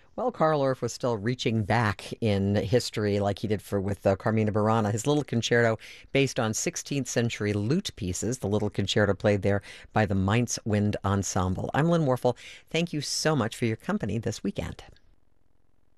Well, Karl Orff was still reaching back in history like he did with Carmina Burana. His little concerto, based on 16th century lute pieces, the little concerto played there by the Mainz Wind Ensemble. I'm Lynn Warfel. Thank you so much for your company this weekend.